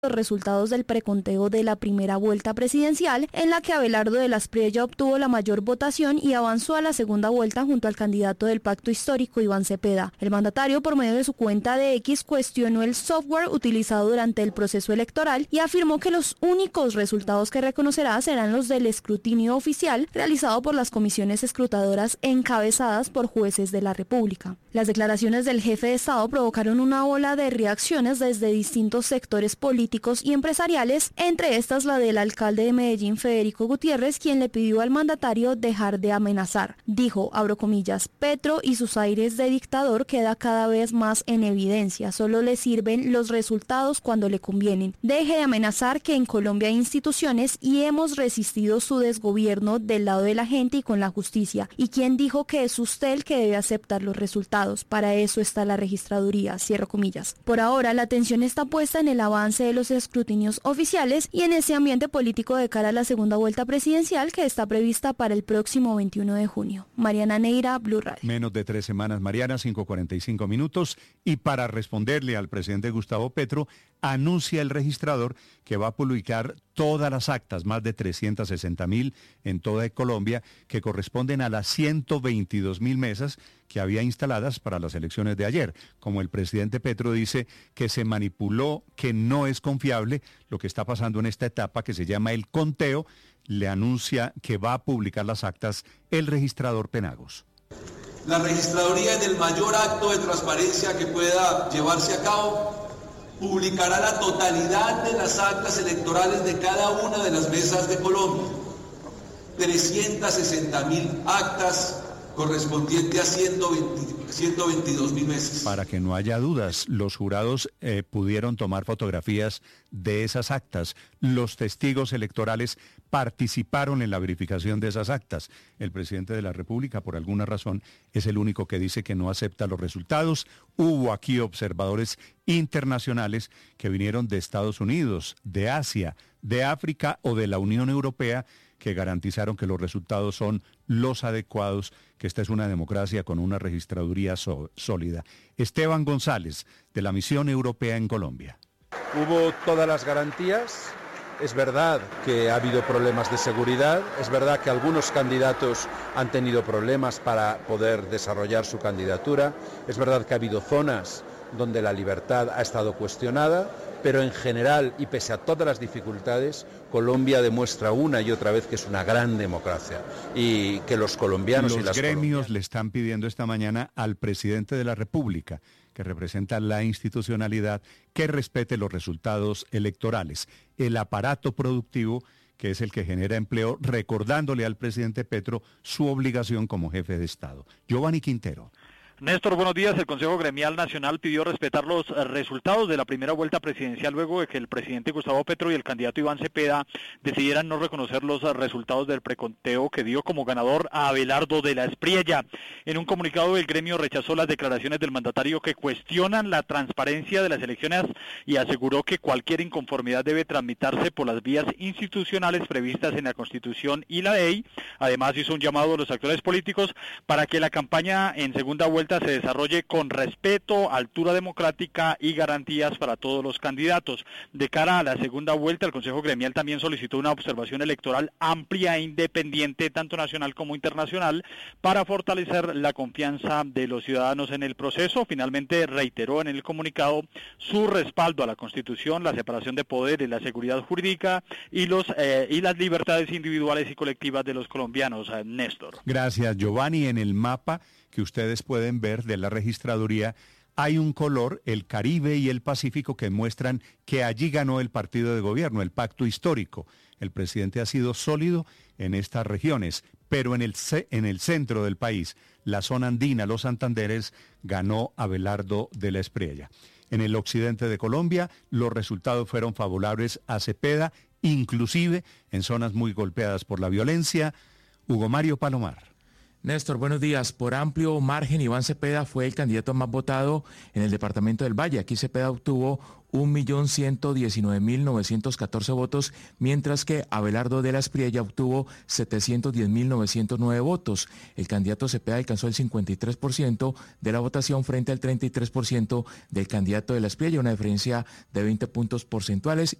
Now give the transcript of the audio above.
los resultados del preconteo de la primera vuelta presidencial, en la que Abelardo de la Espriella obtuvo la mayor votación y avanzó a la segunda vuelta junto al candidato del Pacto Histórico, Iván Cepeda. El mandatario, por medio de su cuenta de X, cuestionó el software utilizado durante el proceso electoral y afirmó que los únicos resultados que reconocerá serán los del escrutinio oficial realizado por las comisiones escrutadoras encabezadas por jueces de la República. Las declaraciones del jefe de Estado provocaron una ola de reacciones desde distintos sectores políticos y empresariales, entre estas la del alcalde de Medellín, Federico Gutiérrez, quien le pidió al mandatario dejar de amenazar. Dijo, abro comillas, Petro y sus aires de dictador queda cada vez más en evidencia, solo le sirven los resultados cuando le convienen. Deje de amenazar, que en Colombia hay instituciones y hemos resistido su desgobierno del lado de la gente y con la justicia. ¿Y quién dijo que es usted el que debe aceptar los resultados? Para eso está la registraduría, cierro comillas. Por ahora, la atención está puesta en el avance de los escrutinios oficiales y en ese ambiente político de cara a la segunda vuelta presidencial que está prevista para el próximo 21 de junio. Mariana Neira, Blue Radio. Menos de 3 semanas, Mariana, 5:45 minutos. Y para responderle al presidente Gustavo Petro, anuncia el registrador que va a publicar todas las actas, más de 360.000 en toda Colombia, que corresponden a las 122.000 mesas que había instaladas para las elecciones de ayer. Como el presidente Petro dice que se manipuló, que no es confiable lo que está pasando en esta etapa que se llama el conteo, le anuncia que va a publicar las actas el registrador Penagos. La registraduría, en el mayor acto de transparencia que pueda llevarse a cabo, publicará la totalidad de las actas electorales de cada una de las mesas de Colombia. 360.000 actas correspondiente a 122.000 mesas. Para que no haya dudas, los jurados pudieron tomar fotografías de esas actas. Los testigos electorales participaron en la verificación de esas actas. El presidente de la República, por alguna razón, es el único que dice que no acepta los resultados. Hubo aquí observadores internacionales que vinieron de Estados Unidos, de Asia, de África o de la Unión Europea, que garantizaron que los resultados son los adecuados, que esta es una democracia con una registraduría sólida. Esteban González, de la Misión Europea en Colombia. Hubo todas las garantías. Es verdad que ha habido problemas de seguridad, es verdad que algunos candidatos han tenido problemas para poder desarrollar su candidatura, es verdad que ha habido zonas donde la libertad ha estado cuestionada, pero en general, y pese a todas las dificultades, Colombia demuestra una y otra vez que es una gran democracia y que los colombianos y las gremios le están pidiendo esta mañana al presidente de la República, que representa la institucionalidad, que respete los resultados electorales. El aparato productivo, que es el que genera empleo, recordándole al presidente Petro su obligación como jefe de Estado. Giovanni Quintero. Néstor, buenos días. El Consejo Gremial Nacional pidió respetar los resultados de la primera vuelta presidencial luego de que el presidente Gustavo Petro y el candidato Iván Cepeda decidieran no reconocer los resultados del preconteo que dio como ganador a Abelardo de la Espriella. En un comunicado, el gremio rechazó las declaraciones del mandatario que cuestionan la transparencia de las elecciones y aseguró que cualquier inconformidad debe tramitarse por las vías institucionales previstas en la Constitución y la ley. Además, hizo un llamado a los actores políticos para que la campaña en segunda vuelta se desarrolle con respeto, altura democrática y garantías para todos los candidatos. De cara a la segunda vuelta, el Consejo Gremial también solicitó una observación electoral amplia e independiente, tanto nacional como internacional, para fortalecer la confianza de los ciudadanos en el proceso. Finalmente, reiteró en el comunicado su respaldo a la Constitución, la separación de poderes, la seguridad jurídica y las libertades individuales y colectivas de los colombianos. Néstor. Gracias, Giovanni. En el mapa que ustedes pueden ver de la registraduría, hay un color, el Caribe y el Pacífico, que muestran que allí ganó el partido de gobierno, el pacto histórico. El presidente ha sido sólido en estas regiones, pero en el centro del país, la zona andina, los Santanderes, ganó Abelardo de la Espriella. En el occidente de Colombia, los resultados fueron favorables a Cepeda, inclusive en zonas muy golpeadas por la violencia. Hugo Mario Palomar. Néstor, buenos días. Por amplio margen, Iván Cepeda fue el candidato más votado en el departamento del Valle. Aquí Cepeda obtuvo 1.119.914 votos, mientras que Abelardo de la Espriella obtuvo 710.909 votos. El candidato Cepeda alcanzó el 53% de la votación frente al 33% del candidato de la Espriella, una diferencia de 20 puntos porcentuales.